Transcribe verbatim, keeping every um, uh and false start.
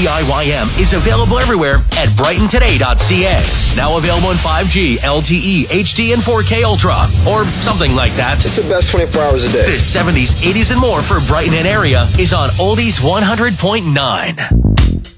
D I Y M is available everywhere at brighton today dot c a. Now available in five G, L T E, H D, and four K Ultra, or something like that. It's the best twenty-four hours a day. The seventies, eighties, and more for Brighton and area is on Oldies one hundred point nine.